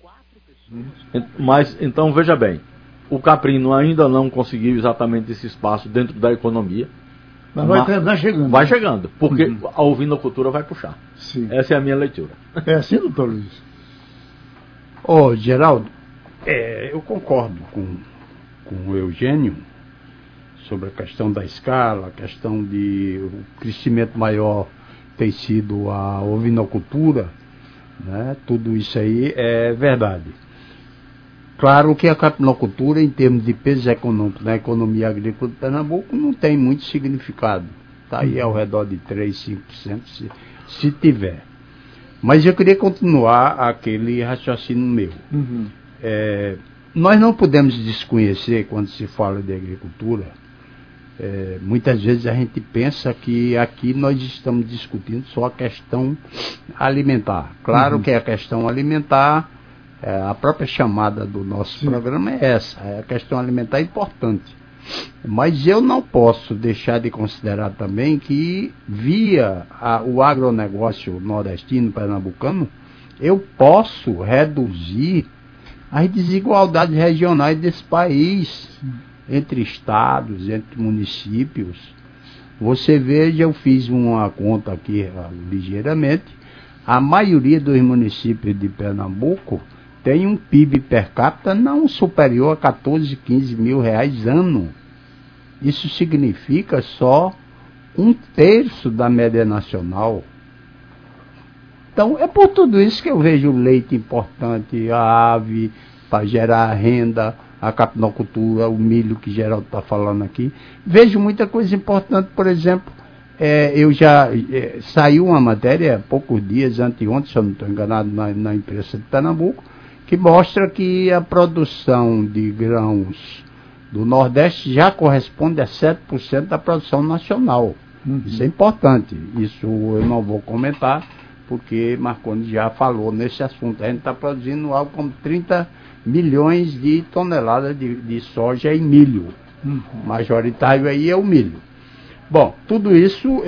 Mas, então, veja bem, o Caprino ainda não conseguiu exatamente esse espaço dentro da economia. Mas vai chegando. Vai chegando, porque a ovinocultura vai puxar. Sim. Essa é a minha leitura. É assim, doutor Luiz? Geraldo, eu concordo com o Eugênio sobre a questão da escala, a questão de o crescimento maior tem sido a ovinocultura, né? Tudo isso aí é verdade. Claro que a capinocultura, em termos de peso econômico na economia agrícola de Pernambuco, não tem muito significado. Está aí ao redor de 3%, 5%, se tiver. Mas eu queria continuar aquele raciocínio meu. Nós não podemos desconhecer, quando se fala de agricultura, muitas vezes a gente pensa que aqui nós estamos discutindo só a questão alimentar. Claro que a questão alimentar, a própria chamada do nosso programa é essa, a questão alimentar é importante. Mas eu não posso deixar de considerar também que via o agronegócio nordestino, pernambucano, eu posso reduzir as desigualdades regionais desse país, entre estados, entre municípios. Você veja, eu fiz uma conta aqui ligeiramente, a maioria dos municípios de Pernambuco tem um PIB per capita não superior a 14, 15 mil reais ano. Isso significa só 1/3 da média nacional. Então, é por tudo isso que eu vejo o leite importante, a ave, para gerar renda, a capinocultura, o milho que Geraldo está falando aqui. Vejo muita coisa importante, por exemplo, saiu uma matéria há poucos dias, anteontem, se eu não estou enganado, na imprensa de Pernambuco, que mostra que a produção de grãos do Nordeste já corresponde a 7% da produção nacional. Isso é importante. Isso eu não vou comentar, porque Marconi já falou nesse assunto. A gente está produzindo algo como 30 milhões de toneladas de soja e milho. Majoritário aí é o milho. Bom, tudo isso